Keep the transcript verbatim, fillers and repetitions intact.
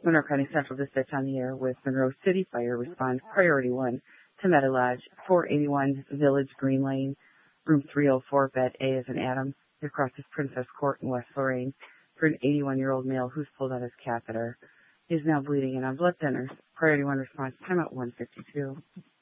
Monroe County Central Dispatch on the air with Monroe City Fire Response Priority one to Meadow Lodge, four eighty-one Village Green Lane, room three oh four, bed A as in Adam, across Princess Court in West Lorraine, for an eighty-one-year-old male who's pulled out his catheter. He is now bleeding and on blood thinners. Priority one response, time at one fifty-two.